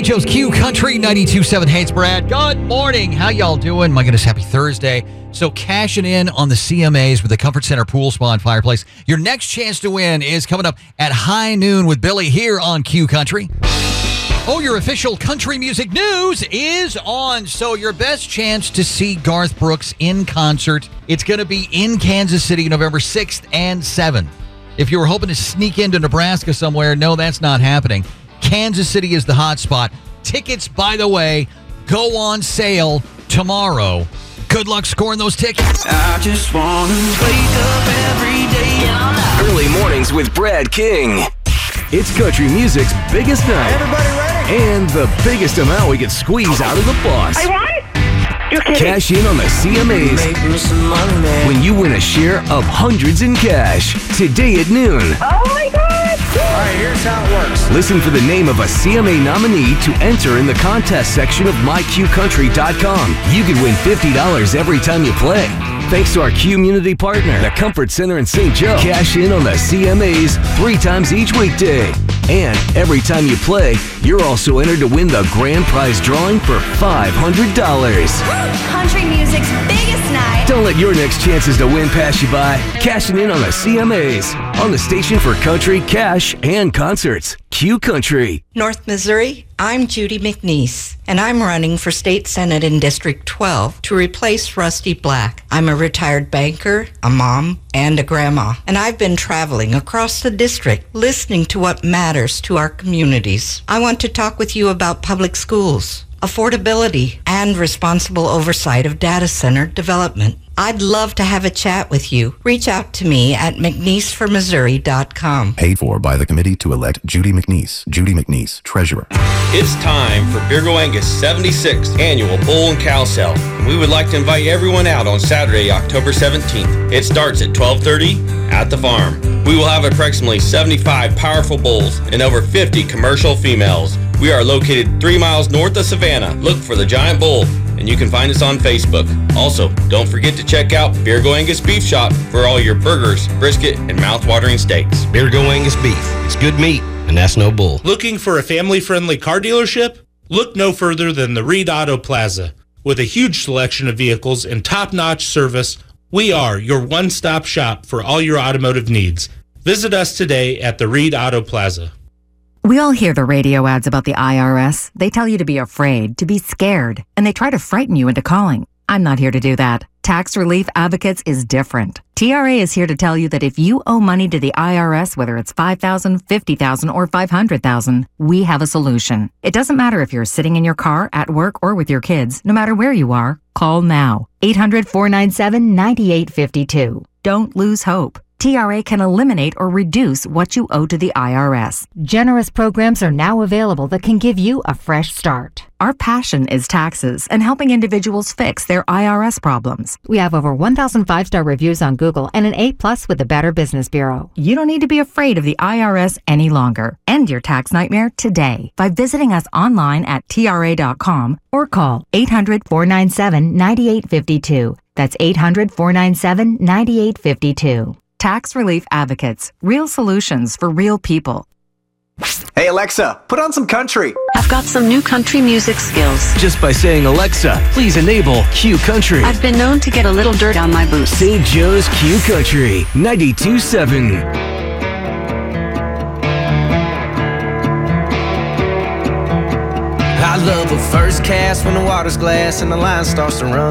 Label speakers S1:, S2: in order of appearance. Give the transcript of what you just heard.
S1: Joe's Q Country 92.7. Hey, it's Brad. Good morning. How y'all doing? My goodness, happy Thursday. So cashing in on the CMAs with the Comfort Center Pool Spa and Fireplace. Your next chance to win is coming up at high noon with Billy here on Q Country. Oh, your official country music news is on. So your best chance to see Garth Brooks in concert, it's going to be in Kansas City, November 6th and 7th. If you were hoping to sneak into Nebraska somewhere, no, that's not happening. Kansas City is the hot spot. Tickets, by the way, go on sale tomorrow. Good luck scoring those tickets.
S2: I just want to wake up every day.
S3: Early mornings with Brad King. It's country music's biggest night.
S4: Everybody ready?
S3: And the biggest amount we can squeeze out of the boss.
S4: I won? You're kidding.
S3: Cash in on the CMAs
S2: Make me some money.
S3: when you win a share of hundreds in cash. Today at noon.
S4: Oh my God. All right, here's how it works.
S3: Listen for the name of a CMA nominee to enter in the contest section of myqcountry.com. You could win $50 every time you play. Thanks to our community partner, the Comfort Center in St. Joe. Cash in on the CMAs 3 times each weekday. And every time you play, you're also entered to win the grand prize drawing for $500.
S5: Country music's biggest night.
S3: Don't let your next chances to win pass you by. Cashing in on the CMAs. On the station for country, cash, and concerts. Q Country.
S6: North Missouri, I'm Judy McNeese, and I'm running for State Senate in District 12 to replace Rusty Black. I'm a retired banker, a mom, and a grandma, and I've been traveling across the district listening to what matters to our communities. I want to talk with you about public schools, affordability, and responsible oversight of data center development. I'd love to have a chat with you. Reach out to me at McNeeseforMissouri.com.
S7: Paid for by the committee to elect Judy McNeese. Judy McNeese, Treasurer.
S8: It's time for Beargo Angus' 76th Annual Bull and Cow Sale. We would like to invite everyone out on Saturday, October 17th. It starts at 12:30 at the farm. We will have approximately 75 powerful bulls and over 50 commercial females. We are located 3 miles north of Savannah. Look for the Giant Bull, and you can find us on Facebook. Also, don't forget to check out Beargo Angus Beef Shop for all your burgers, brisket, and mouth-watering steaks.
S9: Beargo Angus Beef. It's good meat, and that's no bull.
S10: Looking for a family-friendly car dealership? Look no further than the Reed Auto Plaza. With a huge selection of vehicles and top-notch service, we are your one-stop shop for all your automotive needs. Visit us today at the Reed Auto Plaza.
S11: We all hear the radio ads about the IRS. They tell you to be afraid, to be scared, and they try to frighten you into calling. I'm not here to do that. Tax Relief Advocates is different. TRA is here to tell you that if you owe money to the IRS, whether it's $5,000, $50,000, or $500,000, we have a solution. It doesn't matter if you're sitting in your car, at work, or with your kids. No matter where you are, call now. 800-497-9852. Don't lose hope. TRA can eliminate or reduce what you owe to the IRS. Generous programs are now available that can give you a fresh start. Our passion is taxes and helping individuals fix their IRS problems. We have over 1,000 5-star reviews on Google and an A+ with the Better Business Bureau. You don't need to be afraid of the IRS any longer. End your tax nightmare today by visiting us online at TRA.com or call 800-497-9852. That's 800-497-9852. Tax Relief Advocates. Real solutions for real people.
S12: Hey Alexa, put on some country.
S13: I've got some new country music skills.
S3: Just by saying, Alexa, please enable Q Country.
S13: I've been known to get a little dirt on my boots.
S3: St. Joe's Q Country 92.7.
S2: I love a first cast when the water's glass and the line starts to run.